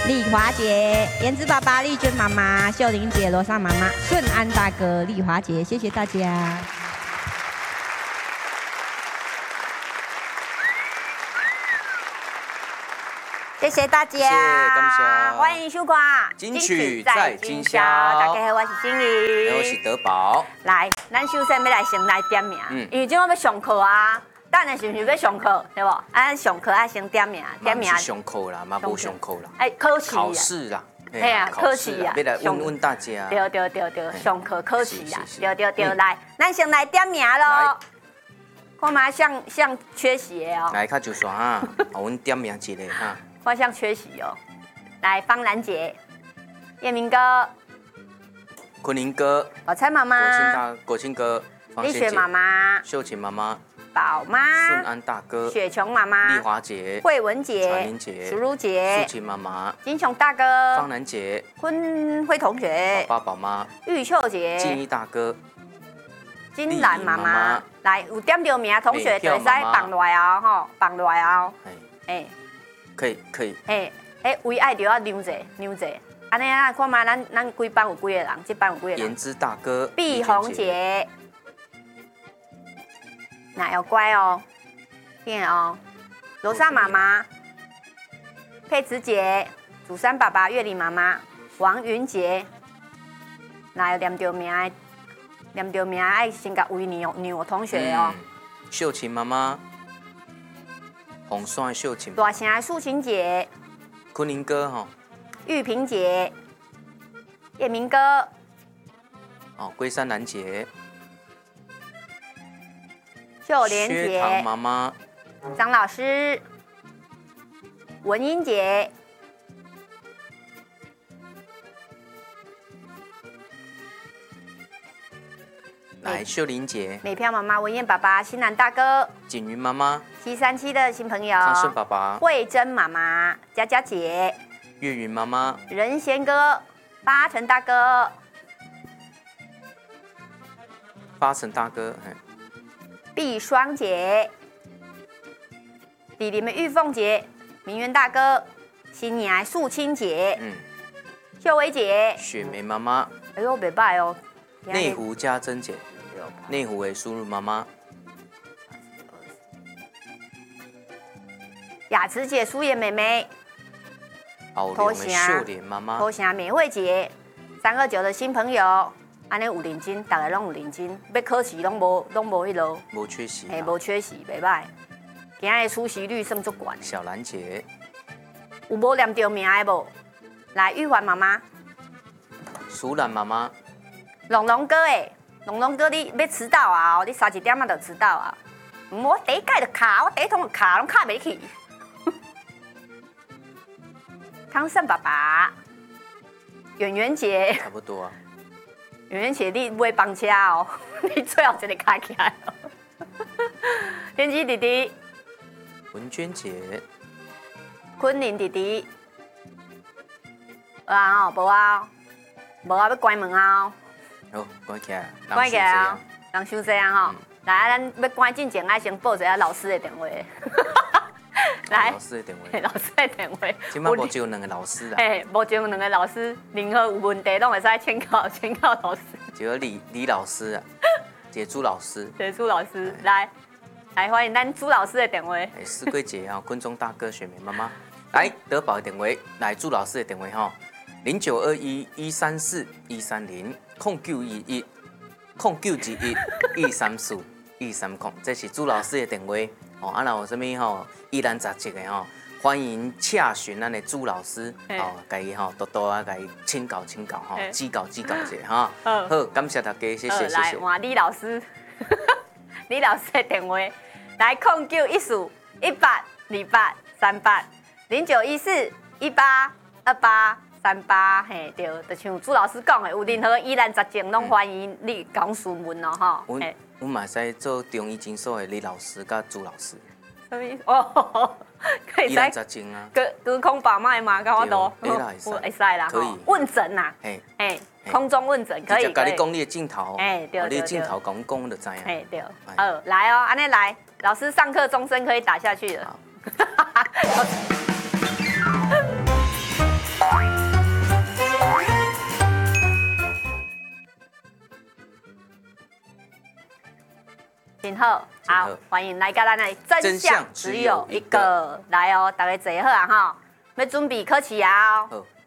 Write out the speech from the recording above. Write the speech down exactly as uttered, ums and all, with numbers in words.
丽华姐、颜子爸爸、丽娟妈妈、秀玲姐、罗莎妈妈、顺安大哥、丽华姐，谢谢大家。谢谢大家， 谢谢感谢， 欢迎收看金曲在今宵。 大家好，我是心怡， 我是德宝。 来，咱首先要来先来点名，嗯、因为今晚要上课啊。等下是不是要上课，对不？啊，上课啊，先点名，点名。 上课啦，嘛无上课啦。 哎，考试。 考试啦。 嘿啊，考试啊， 要来问问大家。 对对对对，上课考试啊，对对对，来，咱先来点名咯。看嘛，像像缺席的哦。 来，较就算哈，我阮点名一个哈。 我像缺席哦。来，方兰姐、叶明哥、 昆凌哥、 宝钗妈妈、 国庆大、国庆哥、 丽雪妈妈、 秀琴妈妈、 宝妈、 顺安大哥、 雪琼妈妈、 丽华姐、 慧文姐、 传玲姐、 淑如姐、 素琴妈妈、 金琼大哥、 方兰姐、 坤辉同学、 宝爸宝妈、 玉秀姐、 静怡大哥、 金兰妈妈。来，有点到名同学就使放落哦，吼，放落哦。哎， 可以可以。 哎哎，为爱就要溜者溜者，安尼啊，看嘛，咱咱规班有几个人，这班有几个人？ 颜之大哥、 碧红姐，那要乖哦，听哦。罗莎妈妈、佩慈姐、祖山爸爸、月玲妈妈、王云杰，那要念到名的，念到名爱先甲维尼牛同学哦。 秀琴妈妈。红山的秀琴， 大声的素琴姐， 昆凌哥哈， 玉萍姐，叶明哥， 哦，龟山兰姐， 秀莲姐， 薛唐妈妈， 张老师，文英姐， 来秀玲姐， 美飘妈妈，文燕爸爸，新南大哥， 景云妈妈， 七三七的新朋友， 长顺爸爸， 慧珍妈妈，佳佳姐， 岳云妈妈， 仁贤哥，八成大哥， 八成大哥， 碧双姐，弟弟们玉凤姐，明源大哥，新娘素清姐，嗯，秀薇姐， 雪梅妈妈， 哎呦，袂歹哦， 内湖家珍姐。内湖的输入妈妈， 雅慈姐、苏妍妹妹， 后龙的秀莲妈妈， 头城美惠姐，三二九的新朋友，安尼有认真，大家拢有认真，要考试拢无拢无迄落， 无缺席， 嘿，无缺席，袂歹，今日出席率算足高。 小兰姐， 有无念到名的无？来，玉环妈妈， 苏兰妈妈， 龙龙哥诶。龙龙哥，你要迟到啊！哦，你三一点仔就迟到啊！我第一届就卡，我第一通就卡，拢卡袂去。康胜爸爸，圆圆姐， 差不多啊。 圆圆姐，你买房车哦，你最后一个卡起来哦。天基弟弟， 文娟姐， 昆凌弟弟，有啊哦，无啊，无啊，要关门啊！ 好，关起来， 关起来啊，人伤济啊吼！来，咱要关进前，爱先报一下老师的电话。来， 老师的电话， 老师的电话。 今麦无只有两个老师啊。 哎，无只有两个老师，任何有问题拢会使请教请教老师。 只有李李老师啊，一个朱老师。 一个朱老师，来来欢迎咱朱老师的电话。 哎，思贵姐啊，坤中大哥、雪梅妈妈，来德宝的电话，来朱老师的电话哈，零九二一一三四一三零。空九一一，空九一一，一三四，一三空，这是朱老师的电话哦。啊，若有啥物吼疑难杂症的吼，欢迎洽询咱的朱老师哦，甲伊吼多多啊，甲伊请教请教吼，指教指教者哈。好，感谢大家，谢谢谢谢。 来换李老师，李老师的电话，来空九一四一八二八三八零九一四一八二八。三八嘿，对，就像朱老师讲的，有任何疑难杂症，拢欢迎你讲询问哦，哈。 我我嘛使做中医诊所的李老师甲朱老师。 什么意思？哦，可以使。疑难杂症啊。 隔隔空把脉嘛，甲我都。 会啦， 会使啦。 可以。 问诊呐。嘿。嘿。空中问诊可以。 就甲你讲你的镜头。 哎，对对对。 你的镜头讲讲就知影。 哎，对。好，来哦，安尼来，老师上课钟声可以打下去了。 挺好， 真好好，欢迎来到咱的真真相相只只有一有一个个，来哦，大家坐好啊哈，要准备考试啊哦。 好。